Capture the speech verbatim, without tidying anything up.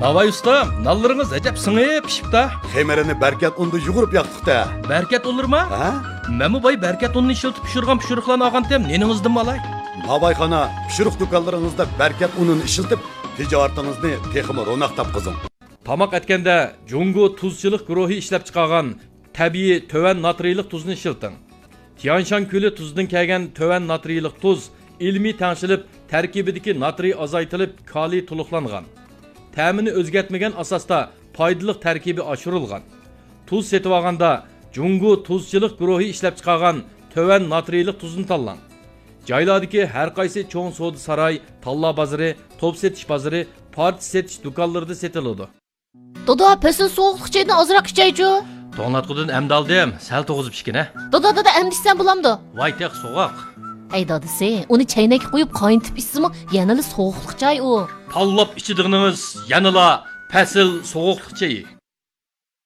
Davay usta, nallarınız acep sınıp pişip da. Xemerini berket undu yugurub yaqtık da. Berket olur mu? Ha? Məmi bay berket ununu işiltip pişirgan pişiriklarını ağan tem, neningizdim balay? Babayxana, pişiriq dükanlarınızda berket ununu işiltip, ticaretinizni teximi ronak tapqızın. Tamak etkende Jungo tuzchilik guruhi ishlab chiqargan tabiiy töven natriylik tuzni ishilting. Tianshan ko'li tuzidan kelgan töven natriylik tuz ilmiy tangshilib, tarkibidagi natriy azaytilib, kaliy to'liqlangan. Ta'mini o'zgartmagan asosda foydali tarkibi oshirilgan. Tuz setib olganda Jungo tuzchilik guruhi ishlab chiqargan töven natriylik tuzni tanlang. Joylardagi har qaysi cho'ng savdo saroy, talla bozori, top setish bozori, parti setish do'konlarida setiladi. Dada, pesin soğuqluq çaydan azırak içeycu. To'natqudan amdaldim, sal to'g'izib ishkina. Dada, dada, emdişsen bulamdı. Voy teq so'g'oq. Ey dadisi, onu çaynak koyup kaynatib içsimi, yanılı soğuqluq çay o. Tallab ichidig'ingiz yanıla fasil so'g'oqliq chayi.